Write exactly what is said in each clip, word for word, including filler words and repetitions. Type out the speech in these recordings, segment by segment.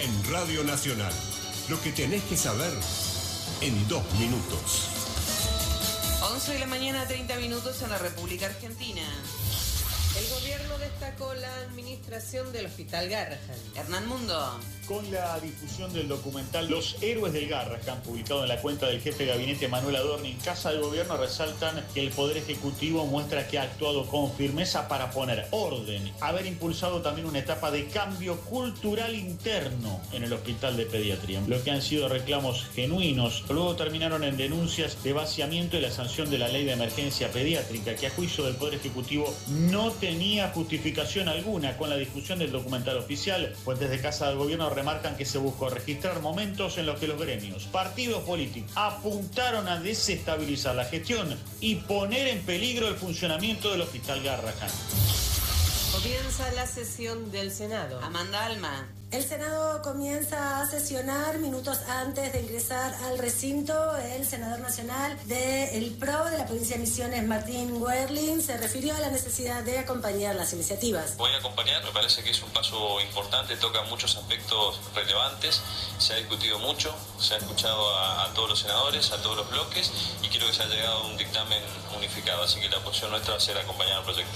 en Radio Nacional. Lo que tenés que saber en dos minutos. once de la mañana, treinta minutos en la República Argentina. El gobierno destacó la administración del Hospital Garrahan. Hernán Mundo. Con la difusión del documental Los Héroes del Garrahan, publicado en la cuenta del jefe de gabinete Manuel Adorni en Casa del Gobierno, resaltan que el Poder Ejecutivo muestra que ha actuado con firmeza para poner orden, haber impulsado también una etapa de cambio cultural interno en el Hospital de Pediatría. Lo que han sido reclamos genuinos, luego terminaron en denuncias de vaciamiento y la sanción de la Ley de Emergencia Pediátrica, que a juicio del Poder Ejecutivo no tenía justificación alguna. Con la difusión del documental oficial, fuentes de Casa del Gobierno remarcan que se buscó registrar momentos en los que los gremios, partidos políticos, apuntaron a desestabilizar la gestión y poner en peligro el funcionamiento del Hospital Garrahan. Comienza la sesión del Senado. Amanda Alma. El Senado comienza a sesionar minutos antes de ingresar al recinto. El senador nacional del P R O de la provincia de Misiones, Martín Werling, se refirió a la necesidad de acompañar las iniciativas. Voy a acompañar, me parece que es un paso importante, toca muchos aspectos relevantes, se ha discutido mucho, se ha escuchado a, a todos los senadores, a todos los bloques y creo que se ha llegado a un dictamen unificado, así que la posición nuestra va a ser acompañar al proyecto.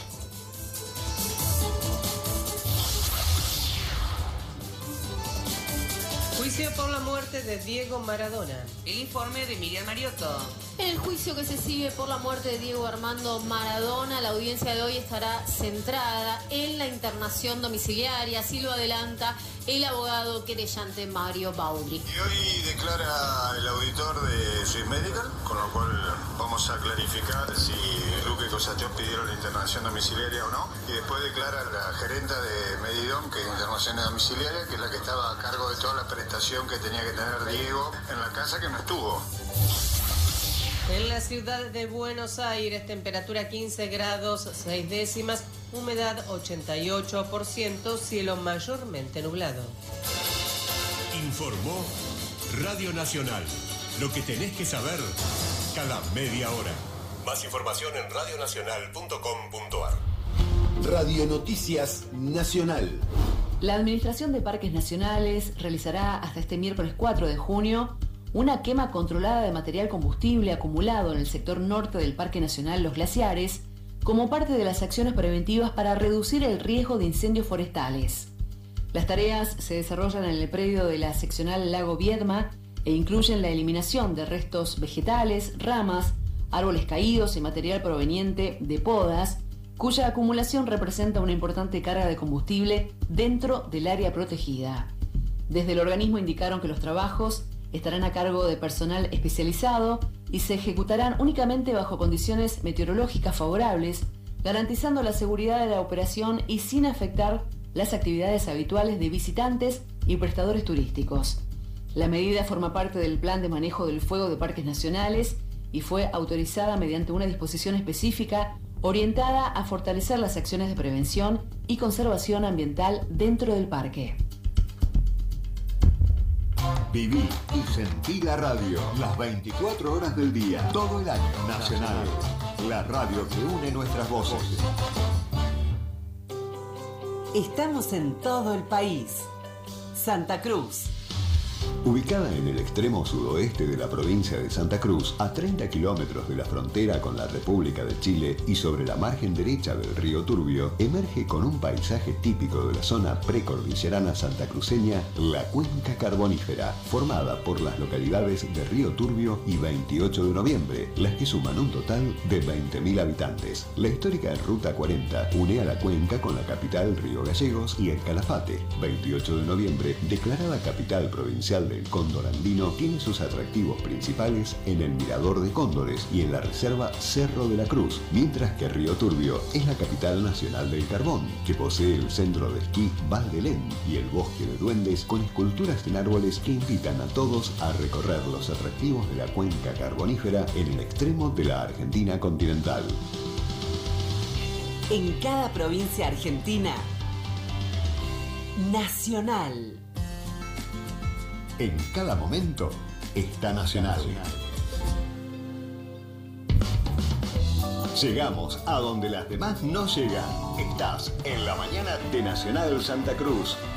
Juicio por la muerte de Diego Maradona. El informe de Miriam Mariotto. En el juicio que se sigue por la muerte de Diego Armando Maradona, la audiencia de hoy estará centrada en la internación domiciliaria, así lo adelanta el abogado querellante Mario Baudry. Y hoy declara el auditor de Swiss Medical, con lo cual vamos a clarificar si Luque y Cosachov pidieron la internación domiciliaria o no. Y después declara la gerenta de Medidom, que es internación domiciliaria, que es la que estaba a cargo de toda la prestación que tenía que tener Diego en la casa, que no estuvo. En la ciudad de Buenos Aires, temperatura quince grados seis décimas, humedad ochenta y ocho por ciento, cielo mayormente nublado. Informó Radio Nacional. Lo que tenés que saber cada media hora. Más información en radio nacional punto com punto a r. Radio Noticias Nacional. La Administración de Parques Nacionales realizará hasta este miércoles cuatro de junio una quema controlada de material combustible acumulado en el sector norte del Parque Nacional Los Glaciares como parte de las acciones preventivas para reducir el riesgo de incendios forestales. Las tareas se desarrollan en el predio de la seccional Lago Viedma e incluyen la eliminación de restos vegetales, ramas, árboles caídos y material proveniente de podas, cuya acumulación representa una importante carga de combustible dentro del área protegida. Desde el organismo indicaron que los trabajos estarán a cargo de personal especializado y se ejecutarán únicamente bajo condiciones meteorológicas favorables, garantizando la seguridad de la operación y sin afectar las actividades habituales de visitantes y prestadores turísticos. La medida forma parte del Plan de Manejo del Fuego de Parques Nacionales y fue autorizada mediante una disposición específica orientada a fortalecer las acciones de prevención y conservación ambiental dentro del parque. Viví y sentí la radio las veinticuatro horas del día, todo el año. Nacional, la radio que une nuestras voces. Estamos en todo el país. Santa Cruz. Ubicada en el extremo sudoeste de la provincia de Santa Cruz, a treinta kilómetros de la frontera con la República de Chile y sobre la margen derecha del río Turbio, emerge con un paisaje típico de la zona precordillerana santacruceña la Cuenca Carbonífera, formada por las localidades de Río Turbio y veintiocho de noviembre, las que suman un total de veinte mil habitantes. La histórica Ruta cuarenta une a la cuenca con la capital Río Gallegos y el Calafate. veintiocho de noviembre, declarada capital provincial de El Cóndor Andino, tiene sus atractivos principales en el Mirador de Cóndores y en la reserva Cerro de la Cruz, mientras que Río Turbio es la capital nacional del carbón, que posee el centro de esquí Val de Lén y el bosque de duendes con esculturas en árboles que invitan a todos a recorrer los atractivos de la cuenca carbonífera en el extremo de la Argentina continental. En cada provincia argentina, Nacional. En cada momento está Nacional. Llegamos a donde las demás no llegan. Estás en la mañana de Nacional Santa Cruz.